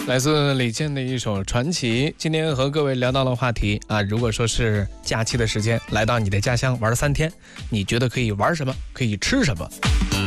来自李健的一首《传奇》。今天和各位聊到了话题啊，如果说是假期的时间来到你的家乡玩3天，你觉得可以玩什么，可以吃什么？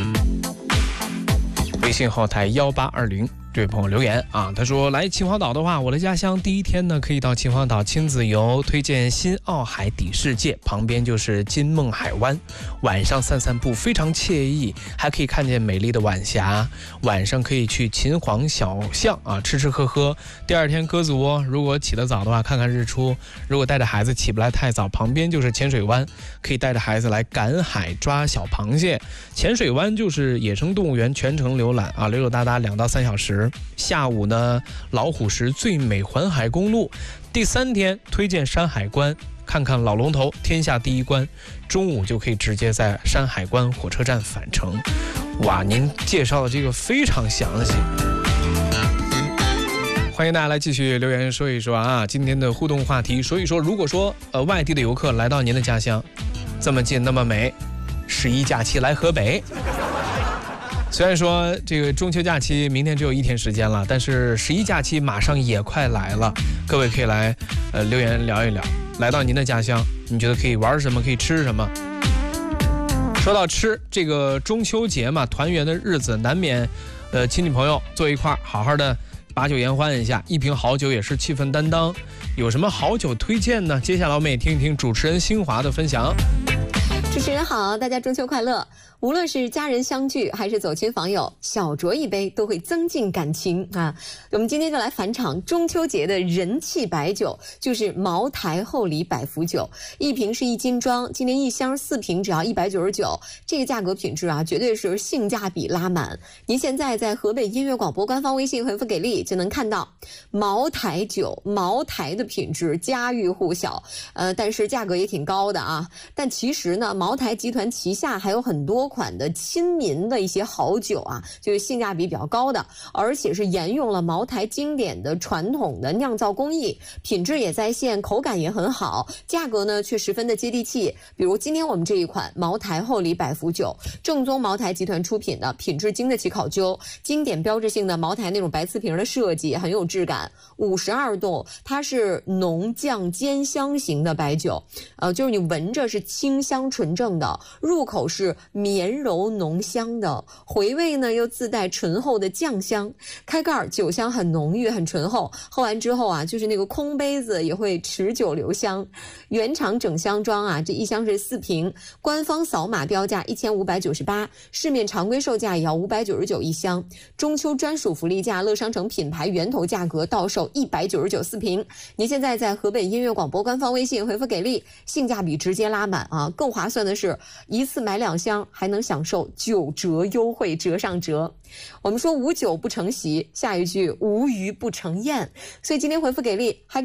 微信后台1820这位朋友留言啊，他说来秦皇岛的话，我的家乡第一天呢可以到秦皇岛亲子游，推荐新奥海底世界，旁边就是金梦海湾，晚上散散步非常惬意，还可以看见美丽的晚霞。晚上可以去秦皇小巷啊吃吃喝喝。第二天鸽子窝，如果起得早的话看看日出，如果带着孩子起不来太早，旁边就是浅水湾，可以带着孩子来赶海抓小螃蟹。浅水湾就是野生动物园，全程浏览啊，溜溜达达2到3小时。下午呢，老虎石最美环海公路。第3天推荐山海关，看看老龙头，天下第一关。中午就可以直接在山海关火车站返程。哇，您介绍的这个非常详细。欢迎大家来继续留言说一说啊，今天的互动话题说一说，如果说外地的游客来到您的家乡，这么近那么美，11假期来河北。虽然说这个中秋假期明天只有1天时间了，但是11假期马上也快来了，各位可以来留言聊一聊，来到您的家乡，你觉得可以玩什么，可以吃什么？说到吃，这个中秋节嘛，团圆的日子，难免亲戚朋友坐一块好好的把酒言欢一下，一瓶好酒也是气氛担当。有什么好酒推荐呢？接下来我们也听一听主持人新华的分享。 主持人好，大家中秋快乐！无论是家人相聚还是走亲访友，小酌一杯都会增进感情啊。我们今天就来返场中秋节的人气白酒，就是茅台厚礼百福酒，一瓶是1斤装，今年1箱4瓶只要199，这个价格品质啊，绝对是性价比拉满。您现在在河北音乐广播官方微信回复给力，就能看到茅台酒，茅台的品质家喻户晓，但是价格也挺高的啊。但其实呢，茅台集团旗下还有很多款的亲民的一些好酒啊，就是性价比比较高的，而且是沿用了茅台经典的传统的酿造工艺，品质也在线，口感也很好，价格呢却十分的接地气。比如今天我们这一款茅台厚礼百福酒，正宗茅台集团出品的，品质经得起考究，经典标志性的茅台那种白瓷瓶的设计很有质感，52度，它是浓酱兼香型的白酒，就是你闻着是清香纯正的，入口是绵柔浓香的，回味呢又自带醇厚的酱香，开盖酒香很浓郁很醇厚，喝完之后啊，就是那个空杯子也会持久留香。原厂整箱装啊，这1箱是4瓶，官方扫码标价1598，市面常规售价也要599一箱，中秋专属福利价，乐商城品牌源头价格到手199 4瓶。您现在在河北音乐广播官方微信回复给力，性价比直接拉满啊！更划算的是一次买2箱还能享受9折优惠，折上折。我们说无酒不成席，下一句无鱼不成宴，所以今天回复给力还